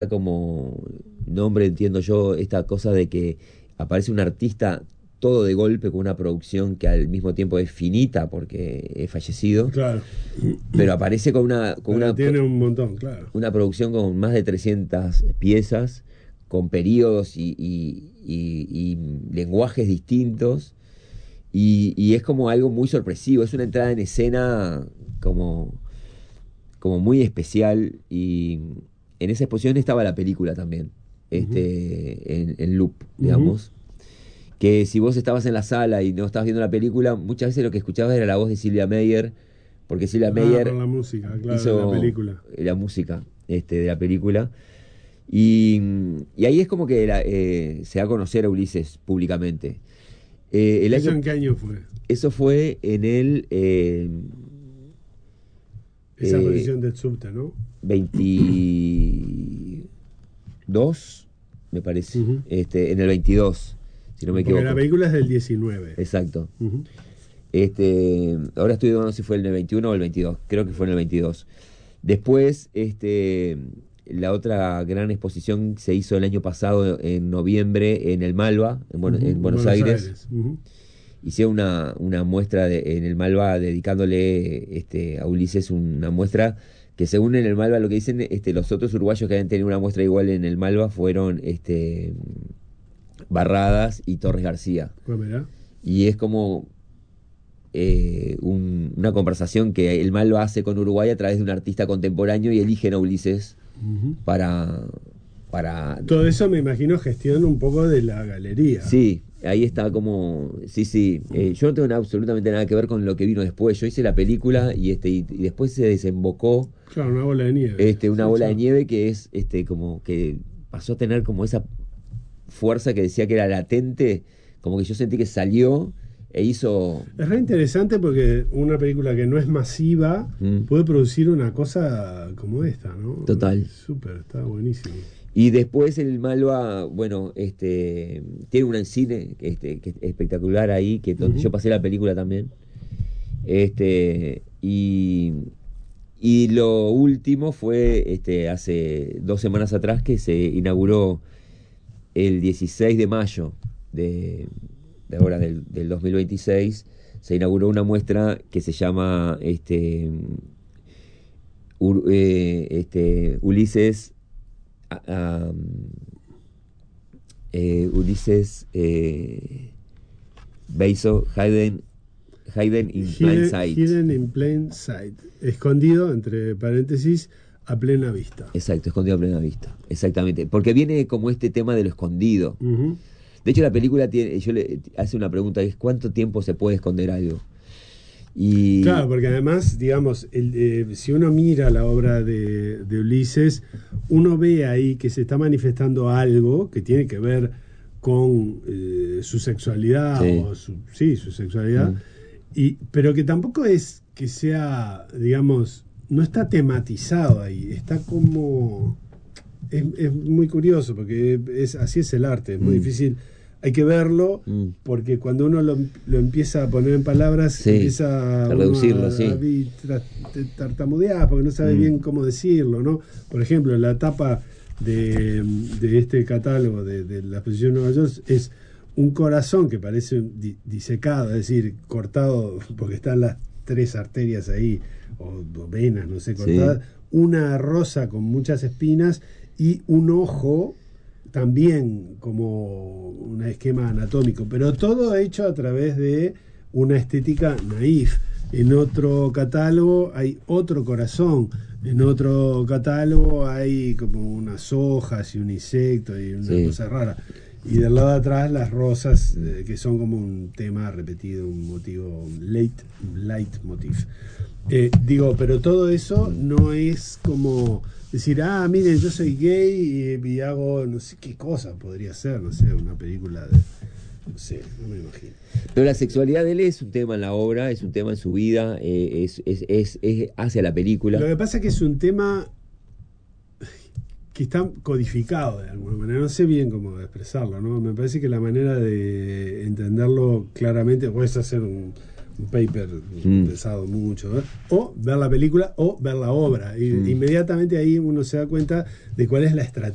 como nombre, entiendo yo, esta cosa de que aparece un artista todo de golpe con una producción que al mismo tiempo es finita porque es fallecido, Claro. pero aparece con Pero tiene un montón, claro. una producción con más de 300 piezas, con periodos y lenguajes distintos, y es como algo muy sorpresivo, es una entrada en escena como muy especial, y en esa exposición estaba la película también, en loop, digamos, que si vos estabas en la sala y no estabas viendo la película, muchas veces lo que escuchabas era la voz de Silvia Meyer, porque Silvia Meyer Con la música, claro, hizo de la película. la música de la película. Y, y ahí es como que se da a conocer a Ulises públicamente. ¿Eso en qué año fue? Eso fue en el Esa aparición del subte, ¿no? 22, me parece. En el 22, si no me Porque equivoco. la película es del 19. Exacto. Ahora estoy dudando si fue en el 21 o el 22. Creo que fue en el 22. Después, la otra gran exposición se hizo el año pasado, en noviembre, en el Malva, en Buenos Aires. Hicieron una muestra en el Malva dedicándole a Ulises, una muestra que, según en el Malva lo que dicen, los otros uruguayos que habían tenido una muestra igual en el Malva fueron Barradas y Torres García. Y es como una conversación que el Malva hace con Uruguay a través de un artista contemporáneo, y eligen a Ulises para... Todo eso, me imagino, gestiona un poco de la galería. Sí, ahí está como... Sí. Yo no tengo absolutamente nada que ver con lo que vino después. Yo hice la película y después se desembocó... Claro, una bola de nieve. Una bola de nieve que es como que pasó a tener como esa fuerza que decía que era latente, como que yo sentí que salió e hizo... Es re interesante porque una película que no es masiva puede producir una cosa como esta, ¿no? Total. Súper, está buenísimo. Y después el Malva, bueno, tiene un cine que es espectacular ahí, que donde yo pasé la película también. Y lo último fue hace 2 semanas atrás, que se inauguró el 16 de mayo de ahora del 2026. Se inauguró una muestra que se llama Ulises Beiso Hidden in Plain Sight. Hidden in Plain Sight. Escondido, entre paréntesis, a plena vista. Exacto, escondido a plena vista. Exactamente. Porque viene como este tema de lo escondido. De hecho, la película hace una pregunta, es ¿cuánto tiempo se puede esconder algo? Y... Claro, porque además, digamos, si uno mira la obra de Ulises, uno ve ahí que se está manifestando algo que tiene que ver con su sexualidad, su sexualidad, pero que tampoco es que sea, digamos, no está tematizado ahí, está como... Es muy curioso, porque así es el arte, es muy difícil. Hay que verlo, porque cuando uno lo empieza a poner en palabras, empieza a reducirlo, a tartamudear, porque no sabe bien cómo decirlo, ¿no? Por ejemplo, la tapa de este catálogo de la exposición de Nueva York es un corazón que parece disecado, es decir, cortado, porque están las 3 arterias ahí, o venas, no sé, cortadas, una rosa con muchas espinas y un ojo también como un esquema anatómico, pero todo hecho a través de una estética naif. En otro catálogo hay otro corazón, en otro catálogo hay como unas hojas y un insecto y una cosa rara, y del lado de atrás las rosas, que son como un tema repetido, un motivo, leitmotiv. Pero todo eso no es como decir, miren, yo soy gay y hago no sé qué cosa podría ser, no sé, una película de... No sé, no me imagino. Pero la sexualidad de él es un tema en la obra, es un tema en su vida, es hacia la película. Lo que pasa es que es un tema que está codificado de alguna manera, no sé bien cómo expresarlo, ¿no? Me parece que la manera de entenderlo claramente, puedes hacer un paper pesado mucho, ¿no? O ver la película o ver la obra, y inmediatamente ahí uno se da cuenta de cuál es la estrategia